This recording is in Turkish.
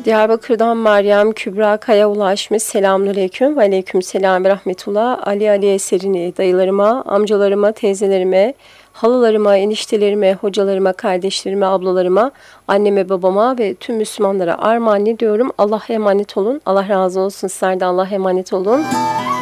Diyarbakır'dan Meryem Kübra Kaya ulaşmış. Selamünaleyküm ve aleyküm selam ve rahmetullah. Ali Eserini dayılarıma, amcalarıma, teyzelerime, halalarıma, eniştelerime, hocalarıma, kardeşlerime, ablalarıma, anneme, babama ve tüm Müslümanlara armağan ediyorum. Allah'a emanet olun. Allah razı olsun. Sizler de Allah'a emanet olun.